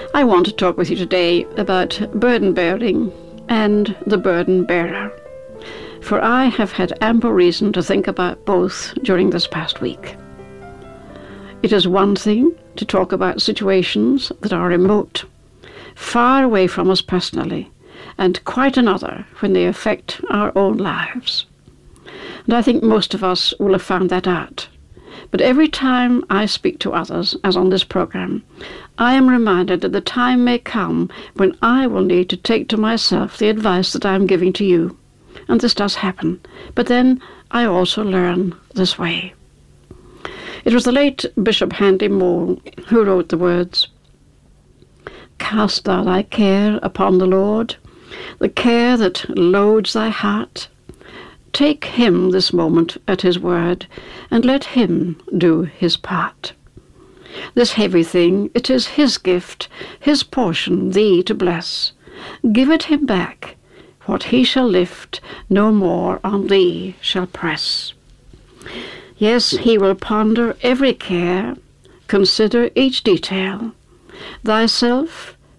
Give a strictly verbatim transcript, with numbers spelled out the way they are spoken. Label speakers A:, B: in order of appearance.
A: I want to talk with you today about burden bearing and the burden bearer, for I have had ample reason to think about both during this past week. It is one thing to talk about situations that are remote, far away from us personally, and quite another when they affect our own lives. And I think most of us will have found that out. But every time I speak to others, as on this program, I am reminded that the time may come when I will need to take to myself the advice that I am giving to you. And this does happen. But then I also learn this way. It was the late Bishop Handy Moule who wrote the words, "Cast thou thy care upon the Lord, the care that loads thy heart. Take him this moment at his word, and let him do his part. This heavy thing, it is his gift, his portion, thee to bless. Give it him back. What he shall lift, no more on thee shall press." Yes, he will ponder every care, consider each detail. Thyself